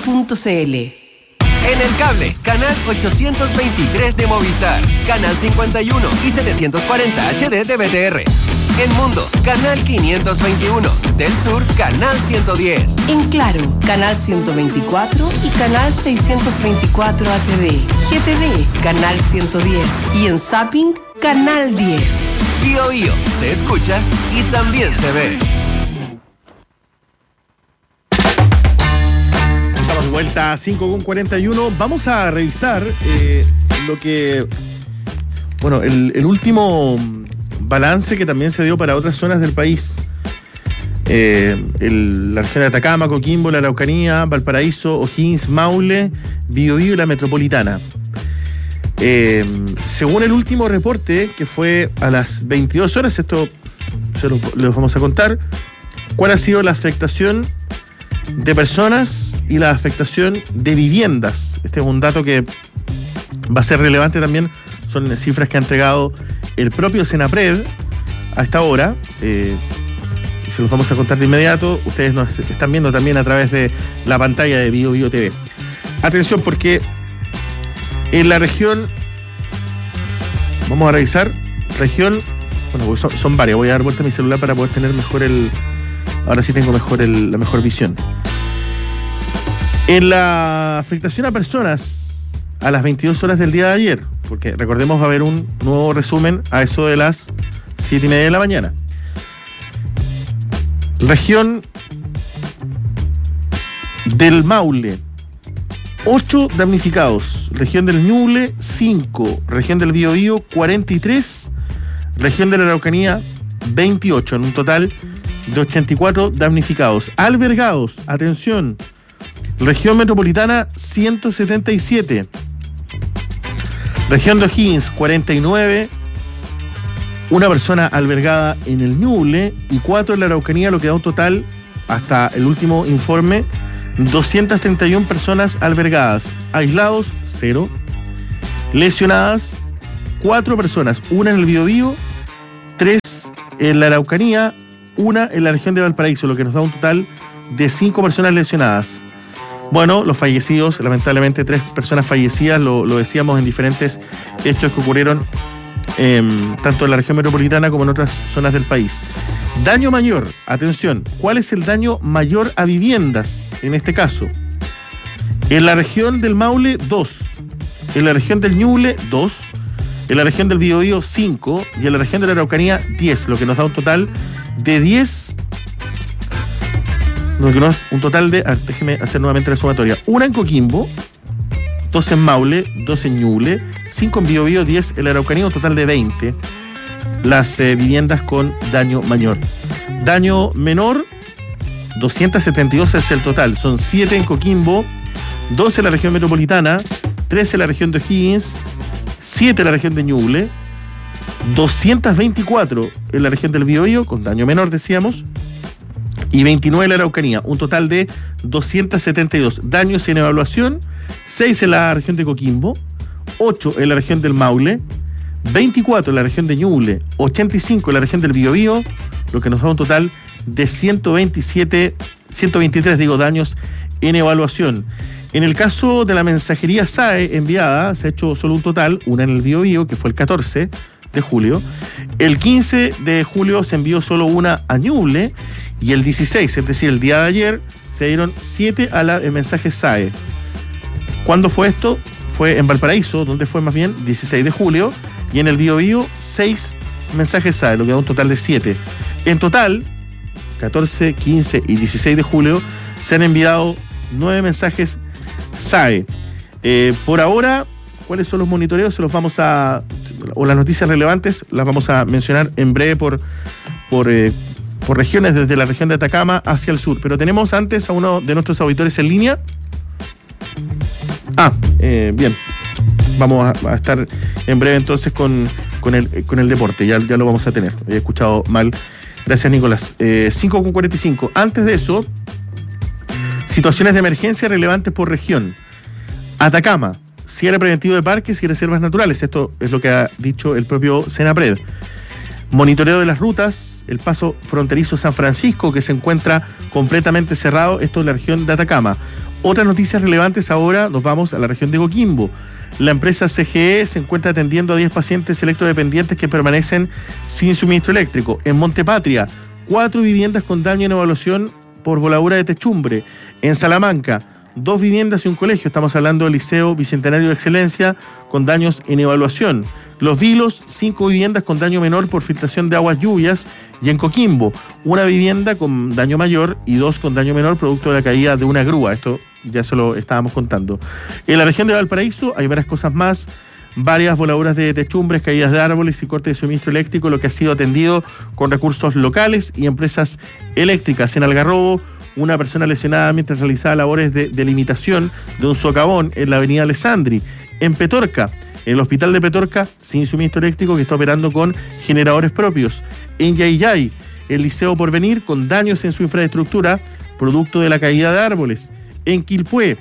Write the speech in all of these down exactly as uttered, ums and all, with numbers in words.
punto c l. En el cable, canal ochocientos veintitrés de Movistar, canal cincuenta y uno y setecientos cuarenta H D de B T R. En Mundo, canal quinientos veintiuno. Del Sur, canal ciento diez. En Claro, canal ciento veinticuatro y canal seiscientos veinticuatro H D. G T V, canal ciento diez. Y en Zapping, canal diez. Bio Bio, se escucha y también se ve. Estamos de vuelta a cinco con cuarenta y uno. Vamos a revisar eh, lo que... Bueno, el, el último balance que también se dio para otras zonas del país. Eh, el, la región de Atacama, Coquimbo, la Araucanía, Valparaíso, O'Higgins, Maule, Biobío y la Metropolitana. Eh, según el último reporte, que fue a las veintidós horas, esto se lo, les vamos a contar, cuál ha sido la afectación de personas y la afectación de viviendas. Este es un dato que va a ser relevante también, son cifras que ha entregado el propio Senapred a esta hora, eh, y se los vamos a contar de inmediato. Ustedes nos están viendo también a través de la pantalla de Bio Bio T V. Atención, porque en la región, vamos a revisar, región, bueno, son, son varias, voy a dar vuelta a mi celular para poder tener mejor el, ahora sí tengo mejor el, la mejor visión. En la afectación a personas a las veintidós horas del día de ayer, porque recordemos va a haber un nuevo resumen a eso de las siete y media de la mañana. Región del Maule, ocho damnificados. Región del Ñuble, cinco. Región del Biobío, cuarenta y tres. Región de la Araucanía, veintiocho. En un total de ochenta y cuatro damnificados. Albergados, atención. Región metropolitana, ciento setenta y siete. Región de O'Higgins, cuarenta y nueve. Una persona albergada en el Ñuble y cuatro en la Araucanía, lo que da un total, hasta el último informe, doscientas treinta y una personas albergadas. Aislados, cero. Lesionadas, cuatro personas. Una en el Biobío, tres en la Araucanía, una en la región de Valparaíso, lo que nos da un total de cinco personas lesionadas. Bueno, los fallecidos, lamentablemente tres personas fallecidas, lo, lo decíamos en diferentes hechos que ocurrieron eh, tanto en la región metropolitana como en otras zonas del país. Daño mayor, atención, ¿cuál es el daño mayor a viviendas en este caso? En la región del Maule, dos. En la región del Ñuble, dos. En la región del Biobío, cinco. Y en la región de la Araucanía, diez, lo que nos da un total de diez. Lo que nos, un total de, ah, déjeme hacer nuevamente la sumatoria. Una en Coquimbo, dos en Maule, dos en Ñuble, cinco en Biobío, diez en la Araucanía, un total de veinte. Las eh, viviendas con daño mayor. Daño menor, doscientas setenta y dos es el total. Son siete en Coquimbo, dos en la región metropolitana, tres en la región de O'Higgins, siete en la región de Ñuble, doscientas veinticuatro en la región del Biobío, con daño menor decíamos, y veintinueve en la Araucanía, un total de doscientas setenta y dos. Daños sin evaluación, seis en la región de Coquimbo, ocho en la región del Maule, veinticuatro en la región de Ñuble, ochenta y cinco en la región del Biobío, lo que nos da un total de ciento veintisiete, ciento veintitrés digo, daños en evaluación. En el caso de la mensajería S A E enviada, se ha hecho solo un total, una en el Biobío, que fue el catorce de julio. El quince de julio se envió solo una a Ñuble, y el dieciséis, es decir, el día de ayer, se dieron siete a la, el mensaje S A E. ¿Cuándo fue esto? Fue en Valparaíso, donde fue más bien dieciséis de julio, y en el Biobío, seis mensajes S A E, lo que da un total de siete. En total, catorce, quince y dieciséis de julio, se han enviado nueve mensajes S A E. Eh, por ahora, ¿cuáles son los monitoreos? Se los vamos a, o las noticias relevantes, las vamos a mencionar en breve por, por, eh, por regiones, desde la región de Atacama hacia el sur. Pero tenemos antes a uno de nuestros auditores en línea. Ah, eh, bien. Vamos a, a estar en breve entonces con, con, el, con el deporte, ya, ya lo vamos a tener. He escuchado mal. Gracias, Nicolás. Eh, cinco con cuarenta y cinco. Antes de eso, situaciones de emergencia relevantes por región. Atacama, cierre preventivo de parques y reservas naturales. Esto es lo que ha dicho el propio Senapred. Monitoreo de las rutas, el paso fronterizo San Francisco, que se encuentra completamente cerrado. Esto es la región de Atacama. Otras noticias relevantes ahora, nos vamos a la región de Coquimbo. La empresa C G E se encuentra atendiendo a diez pacientes electrodependientes que permanecen sin suministro eléctrico. En Montepatria, cuatro viviendas con daño en evaluación por voladura de techumbre. En Salamanca, dos viviendas y un colegio. Estamos hablando del Liceo Bicentenario de Excelencia con daños en evaluación. Los Vilos, cinco viviendas con daño menor por filtración de aguas lluvias. Y en Coquimbo, una vivienda con daño mayor y dos con daño menor producto de la caída de una grúa. Esto ya se lo estábamos contando. En la región de Valparaíso hay varias cosas más. Varias voladuras de techumbres, caídas de árboles y cortes de suministro eléctrico, lo que ha sido atendido con recursos locales y empresas eléctricas. En Algarrobo, una persona lesionada mientras realizaba labores de delimitación de un socavón en la avenida Alessandri. En Petorca, el hospital de Petorca, sin suministro eléctrico, que está operando con generadores propios. En Yayay, el Liceo Porvenir, con daños en su infraestructura, producto de la caída de árboles. En Quilpué,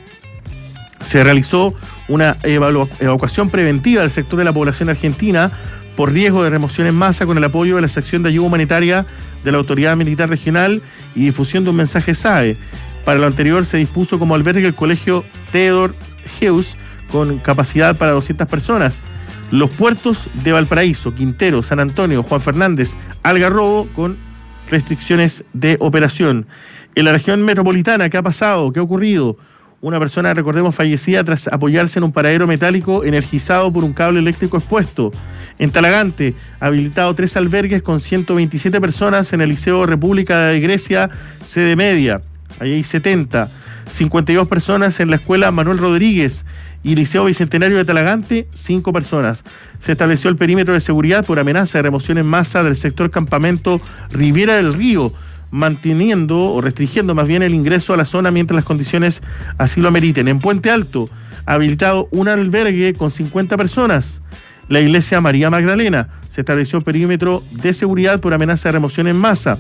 se realizó una evalu- evacuación preventiva del sector de la población argentina por riesgo de remoción en masa con el apoyo de la sección de ayuda humanitaria de la Autoridad Militar Regional y difusión de un mensaje S A E. Para lo anterior se dispuso como albergue el colegio Theodor Heuss con capacidad para doscientas personas. Los puertos de Valparaíso, Quintero, San Antonio, Juan Fernández, Algarrobo con restricciones de operación. En la región metropolitana, ¿qué ha pasado? ¿Qué ha ocurrido? Una persona, recordemos, fallecida tras apoyarse en un paradero metálico energizado por un cable eléctrico expuesto. En Talagante, habilitado tres albergues con ciento veintisiete personas en el Liceo República de Grecia, sede media. Ahí hay setenta. cincuenta y dos personas en la Escuela Manuel Rodríguez y Liceo Bicentenario de Talagante, cinco personas. Se estableció el perímetro de seguridad por amenaza de remoción en masa del sector Campamento Riviera del Río, manteniendo o restringiendo más bien el ingreso a la zona mientras las condiciones así lo ameriten. En Puente Alto, habilitado un albergue con cincuenta personas. La iglesia María Magdalena, se estableció perímetro de seguridad por amenaza de remoción en masa.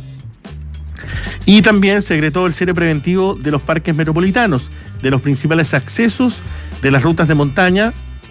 Y también se decretó el cierre preventivo de los parques metropolitanos, de los principales accesos de las rutas de montaña,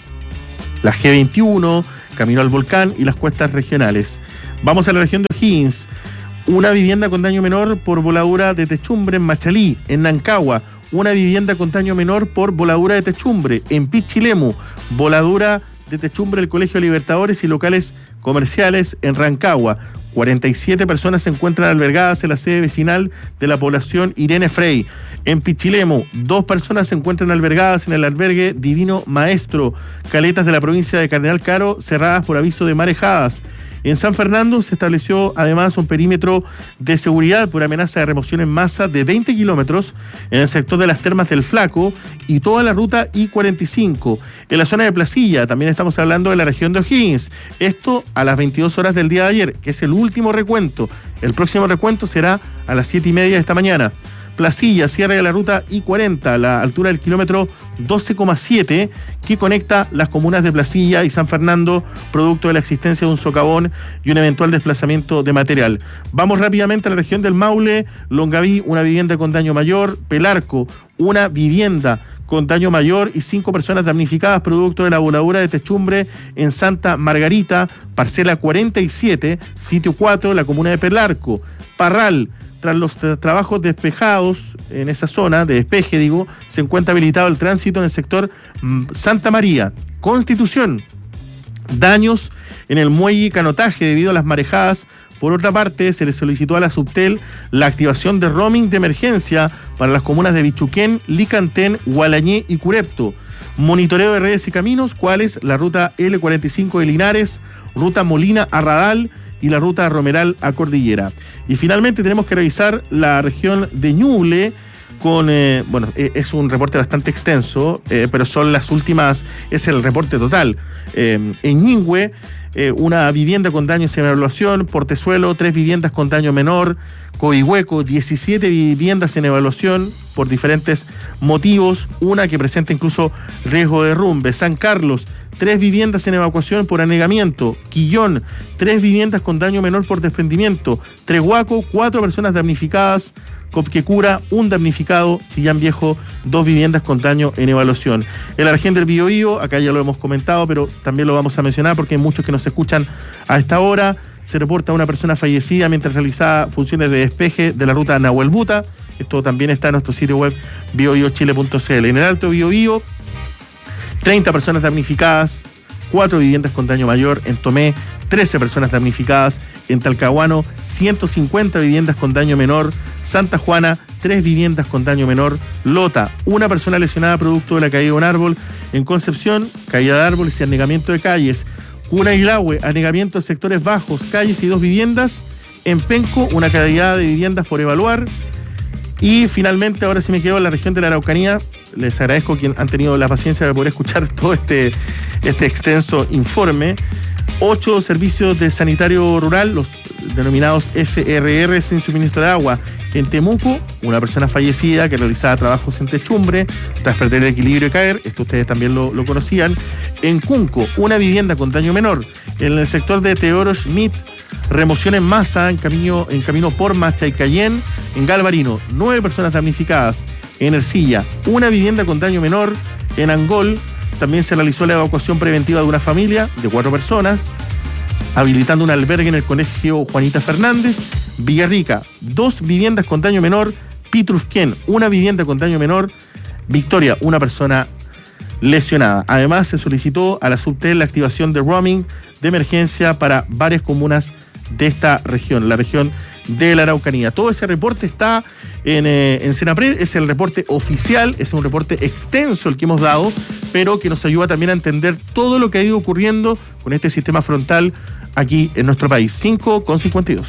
la G veintiuno, Camino al Volcán y las cuestas regionales. Vamos a la región de O'Higgins. Una vivienda con daño menor por voladura de techumbre en Machalí. En Nancagua, una vivienda con daño menor por voladura de techumbre. En Pichilemu, voladura de techumbre del Colegio Libertadores y locales comerciales en Rancagua. cuarenta y siete personas se encuentran albergadas en la sede vecinal de la población Irene Frey. En Pichilemu, dos personas se encuentran albergadas en el albergue Divino Maestro. Caletas de la provincia de Cardenal Caro cerradas por aviso de marejadas. En San Fernando se estableció además un perímetro de seguridad por amenaza de remoción en masa de veinte kilómetros en el sector de las Termas del Flaco y toda la ruta I cuarenta y cinco. En la zona de Placilla también estamos hablando de la región de O'Higgins. Esto a las veintidós horas del día de ayer, que es el último recuento. El próximo recuento será a las siete y media de esta mañana. Placilla, cierre de la ruta I cuarenta a la altura del kilómetro doce coma siete que conecta las comunas de Placilla y San Fernando, producto de la existencia de un socavón y un eventual desplazamiento de material. Vamos rápidamente a la región del Maule. Longaví, una vivienda con daño mayor. Pelarco, una vivienda con daño mayor y cinco personas damnificadas producto de la voladura de techumbre en Santa Margarita, parcela cuarenta y siete, sitio cuatro, la comuna de Pelarco. Parral, tras los tra- trabajos despejados en esa zona, de despeje digo, se encuentra habilitado el tránsito en el sector mm, Santa María. Constitución, daños en el muelle y canotaje debido a las marejadas. Por otra parte, se le solicitó a la Subtel la activación de roaming de emergencia para las comunas de Bichuquén, Licantén, Gualañé y Curepto. Monitoreo de redes y caminos, cuáles la ruta L cuarenta y cinco de Linares, ruta Molina a Radal y la ruta Romeral a Cordillera. Y finalmente tenemos que revisar la región de Ñuble con, eh, bueno, eh, es un reporte bastante extenso, eh, pero son las últimas, es el reporte total. Eh, en Ñingüe, eh, una vivienda con daños en evaluación. Portezuelo, tres viviendas con daño menor. Coihueco, diecisiete viviendas en evaluación por diferentes motivos, una que presenta incluso riesgo de derrumbe. San Carlos, tres viviendas en evacuación por anegamiento. Quillón, tres viviendas con daño menor por desprendimiento. Trehuaco, cuatro personas damnificadas. Copquecura, un damnificado. Chillán Viejo, dos viviendas con daño en evaluación. En la región del Biobío, acá ya lo hemos comentado, pero también lo vamos a mencionar porque hay muchos que nos escuchan a esta hora. Se reporta una persona fallecida mientras realizaba funciones de despeje de la ruta Nahuel Buta. Esto también está en nuestro sitio web bio bio chile punto c l. En el Alto Biobío, treinta personas damnificadas, cuatro viviendas con daño mayor. En Tomé, trece personas damnificadas. En Talcahuano, ciento cincuenta viviendas con daño menor. Santa Juana, tres viviendas con daño menor. Lota, una persona lesionada producto de la caída de un árbol. En Concepción, caída de árboles y anegamiento de calles. Cunailahue, anegamiento de sectores bajos, calles y dos viviendas. En Penco, una cantidad de viviendas por evaluar. Y finalmente, ahora sí me quedo en la región de la Araucanía. Les agradezco quien han tenido la paciencia de poder escuchar todo este, este extenso informe. Ocho servicios de sanitario rural, los denominados S R R, sin suministro de agua. En Temuco, una persona fallecida que realizaba trabajos en techumbre tras perder el equilibrio y caer. Esto ustedes también lo, lo conocían. En Cunco, una vivienda con daño menor. En el sector de Teodoro Schmidt, remoción en masa en camino, en camino por Chaycayén. En Galvarino, nueve personas damnificadas. En Ercilla, una vivienda con daño menor. En Angol, también se realizó la evacuación preventiva de una familia de cuatro personas, habilitando un albergue en el colegio Juanita Fernández. Villarrica, dos viviendas con daño menor. Pitrufquén, una vivienda con daño menor. Victoria, una persona lesionada. Además, se solicitó a la Subtel la activación de roaming de emergencia para varias comunas de esta región, la región de la Araucanía. Todo ese reporte está en, eh, en Senapred, es el reporte oficial, es un reporte extenso el que hemos dado, pero que nos ayuda también a entender todo lo que ha ido ocurriendo con este sistema frontal aquí en nuestro país. cinco con cincuenta y dos.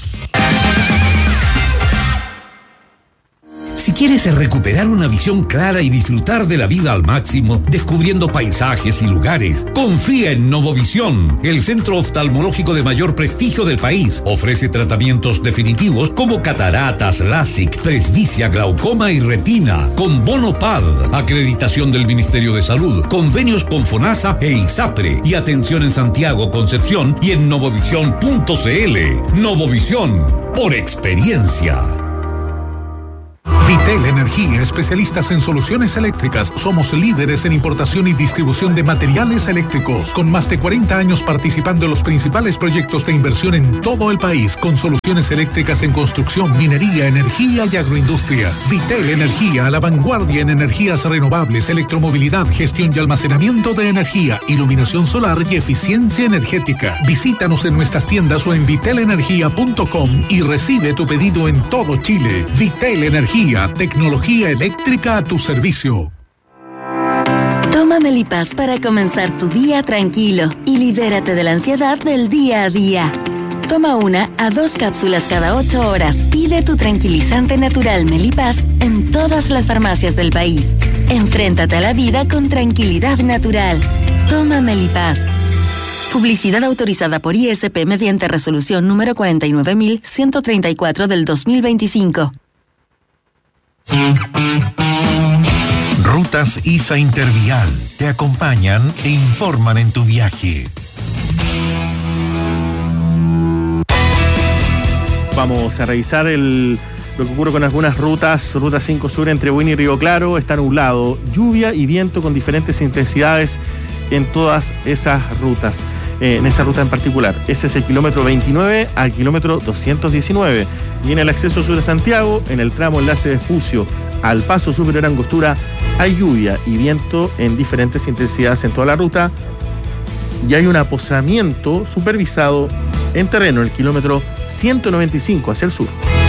Si quieres recuperar una visión clara y disfrutar de la vida al máximo, descubriendo paisajes y lugares, confía en Novovisión, el centro oftalmológico de mayor prestigio del país. Ofrece tratamientos definitivos como cataratas, LASIK, presbicia, glaucoma y retina, con bono P A D, acreditación del Ministerio de Salud, convenios con FONASA e ISAPRE, y atención en Santiago, Concepción y en novovisión punto c l. Novovisión, por experiencia. Vitel Energía, especialistas en soluciones eléctricas. Somos líderes en importación y distribución de materiales eléctricos, con más de cuarenta años participando en los principales proyectos de inversión en todo el país, con soluciones eléctricas en construcción, minería, energía y agroindustria. Vitel Energía, a la vanguardia en energías renovables, electromovilidad, gestión y almacenamiento de energía, iluminación solar y eficiencia energética. Visítanos en nuestras tiendas o en vitel energía punto com y recibe tu pedido en todo Chile. Vitel Energía, tecnología eléctrica a tu servicio. Toma Melipaz para comenzar tu día tranquilo y libérate de la ansiedad del día a día. Toma una a dos cápsulas cada ocho horas. Pide tu tranquilizante natural Melipaz en todas las farmacias del país. Enfréntate a la vida con tranquilidad natural. Toma Melipaz. Publicidad autorizada por I S P mediante resolución número cuarenta y nueve mil ciento treinta y cuatro del dos mil veinticinco. Rutas I S A Intervial te acompañan e informan en tu viaje. Vamos a revisar el, lo que ocurre con algunas rutas. Ruta cinco Sur entre Buin y Río Claro está nublado, lluvia y viento con diferentes intensidades en todas esas rutas. Eh, en esa ruta en particular. Ese es el kilómetro veintinueve al kilómetro doscientos diecinueve. Y en el acceso sur de Santiago, en el tramo enlace de Espucio al paso superior Angostura, hay lluvia y viento en diferentes intensidades en toda la ruta. Y hay un aposamiento supervisado en terreno, en el kilómetro ciento noventa y cinco hacia el sur.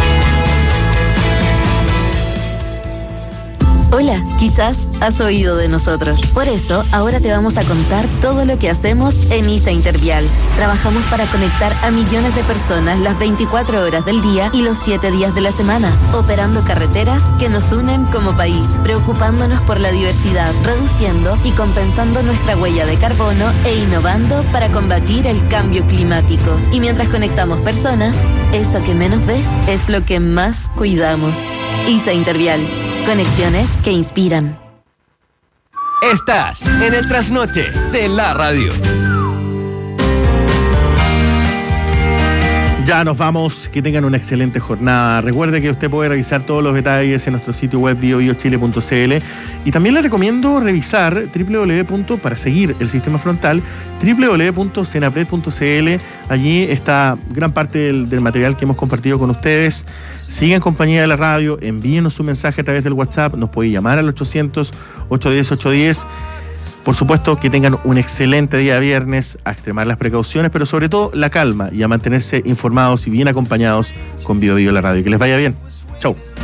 Hola, quizás has oído de nosotros. Por eso, ahora te vamos a contar todo lo que hacemos en I S A Intervial. Trabajamos para conectar a millones de personas las veinticuatro horas del día y los siete días de la semana, operando carreteras que nos unen como país, preocupándonos por la diversidad, reduciendo y compensando nuestra huella de carbono e innovando para combatir el cambio climático. Y mientras conectamos personas, eso que menos ves es lo que más cuidamos. I S A Intervial. Conexiones que inspiran. Estás en el trasnoche de la radio. Ya nos vamos, que tengan una excelente jornada. Recuerde que usted puede revisar todos los detalles en nuestro sitio web bio bio chile punto c l y también le recomiendo revisar doble u doble u doble u para seguir el sistema frontal doble u doble u doble u punto senapred punto c l. Allí está gran parte del, del material que hemos compartido con ustedes. Sigan en compañía de la radio, envíenos su mensaje a través del WhatsApp, nos puede llamar al ochocientos, ochocientos diez, ochocientos diez. Por supuesto, que tengan un excelente día viernes, a extremar las precauciones, pero sobre todo la calma y a mantenerse informados y bien acompañados con Bio Bio la radio. Que les vaya bien. Chau.